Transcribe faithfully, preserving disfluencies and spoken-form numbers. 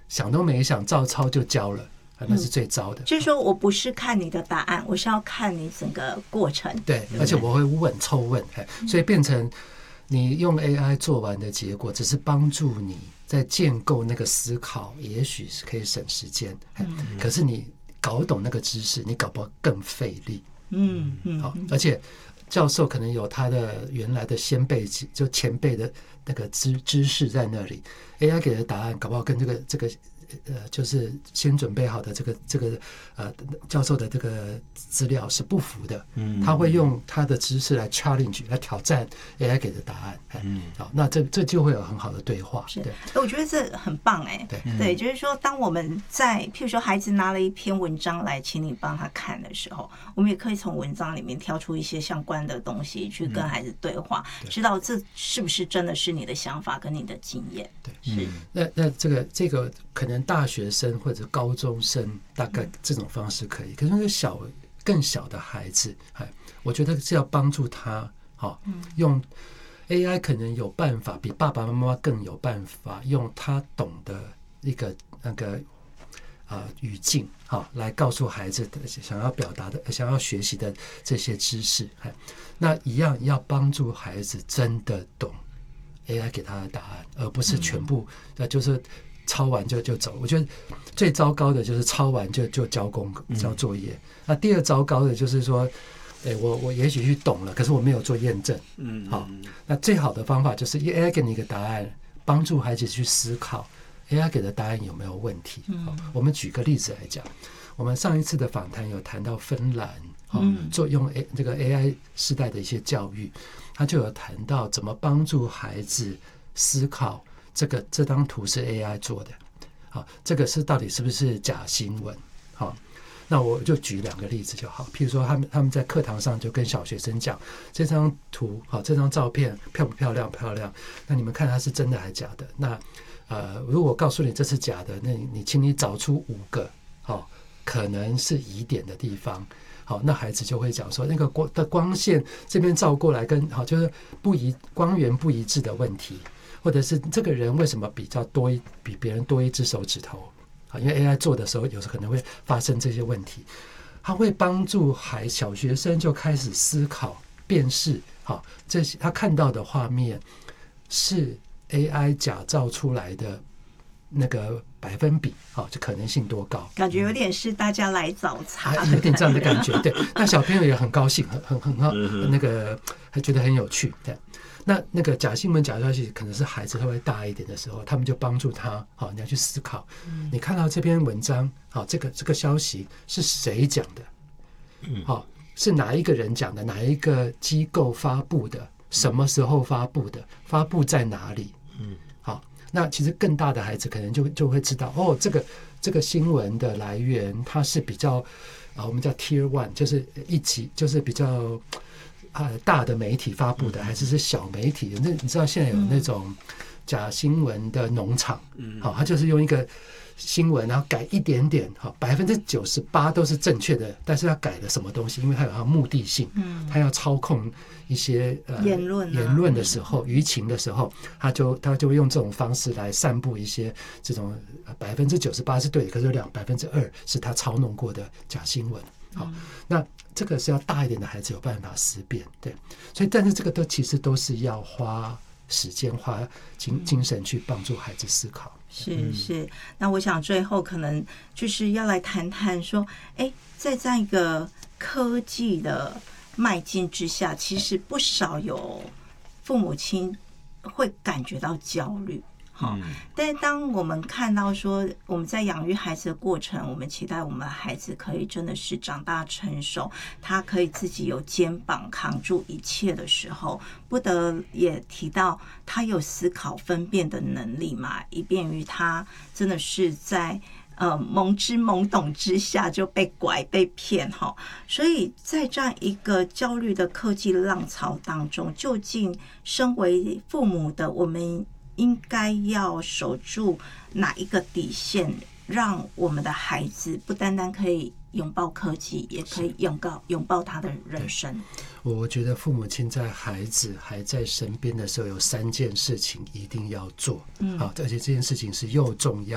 想都没想照抄就交了，那是最糟的。 嗯、就是说我不是看你的答案，我是要看你整个过程。 对，对，而且我会问抽问，所以变成你用 A I 做完的结果，只是帮助你在建构那个思考，也许是可以省时间。嗯、可是你搞懂那个知识，你搞不好更费力。 嗯嗯， 好，而且教授可能有他的原来的先辈，就前辈的那个知知识在那里 ，A I 给的答案搞不好跟这个这个呃，就是先准备好的这个这个呃教授的这个资料是不符的，嗯，他会用他的知识来 challenge 来挑战 A I 给的答案，嗯，好，那这这就会有很好的对话。 是， 对， 我觉得这很棒哎，对、嗯、对，就是说，当我们在譬如说孩子拿了一篇文章来请你帮他看的时候，我们也可以从文章里面挑出一些相关的东西去跟孩子对话，嗯、知道这是不是真的是你的想法跟你的经验。 对，是。嗯、那那这个这个可能大学生或者高中生大概这种方式可以，可是那个小更小的孩子，我觉得是要帮助他，哦，用 A I 可能有办法比爸爸妈妈更有办法，用他懂的一个那个呃语境，哦，来告诉孩子想要表达的、想要学习的这些知识。那一样要帮助孩子真的懂 A I 给他的答案，而不是全部呃就是抄完就就走。我觉得最糟糕的就是抄完就就交功交作业。嗯、那第二糟糕的就是说，哎，我我也许去懂了，可是我没有做验证。嗯，好，那最好的方法就是 A I 给你一个答案，帮助孩子去思考 A I 给的答案有没有问题。嗯，我们举个例子来讲，我们上一次的访谈有谈到芬兰，嗯，做用 A 这个 A I 时代的一些教育，他就有谈到怎么帮助孩子思考。这个这张图是 A I 做的，好，这个是到底是不是假新闻？好，那我就举两个例子就好。譬如说，他们他们在课堂上就跟小学生讲，这张图好，这张照片漂不漂亮？漂亮。那你们看它是真的还是假的？那呃，如果我告诉你这是假的，那你请你找出五个好可能是疑点的地方。好，那孩子就会讲说，那个光的光线这边照过来跟好就是不一光源不一致的问题。或者是这个人为什么比较多一比别人多一只手指头啊？因为 A I 做的时候，有时候可能会发生这些问题。他会帮助孩小学生就开始思考、辨识，好，这些他看到的画面是 A I 假造出来的那个百分比，好，这可能性多高？ 感觉有点是大家来找茬， 啊，有点这样的感觉。对，那小朋友也很高兴，很很很好，那个还觉得很有趣，对。那那个假新闻、假消息，可能是孩子稍微大一点的时候，他们就帮助他，好，你要去思考，嗯、你看到这篇文章，好，这个这个消息是谁讲的？好，是哪一个人讲的？哪一个机构发布的？什么时候发布的？发布在哪里？嗯，好，那其实更大的孩子可能就就会知道，哦，这个这个新闻的来源，它是比较啊，我们叫 Tier One， 就是一级，就是比较。啊，大的媒体发布的，还是是小媒体？那你知道现在有那种假新闻的农场，好，他就是用一个新闻，然后改一点点，好，百分之九十八都是正确的，但是他改了什么东西？因为他有他目的性，他要操控一些呃言论言论的时候，舆情的时候，他就他就会用这种方式来散布一些这种百分之九十八是对的，可是有两百分之二是他操弄过的假新闻。好，那这个是要大一点的孩子有办法思辨，对，所以但是这个都其实都是要花时间、花精精神去帮助孩子思考。 是是，那我想最后可能就是要来谈谈说，哎，在这样一个科技的迈进之下，其实不少有父母亲会感觉到焦虑。好，但是当我们看到说我们在养育孩子的过程，我们期待我们的孩子可以真的是长大成熟，他可以自己有肩膀扛住一切的时候，不得也提到他有思考分辨的能力嘛，以便于他真的是在呃懵之懵懂之下就被拐被骗哈。所以在这样一个焦虑的科技浪潮当中，究竟身为父母的我们应该要守住哪一个底线，让我们的孩子不单单可以拥抱科技，也可以拥抱拥抱他的人生。 我觉得父母亲在孩子还在身边的时候，有三件事情一定要做，嗯，好，而且这件事情是又重要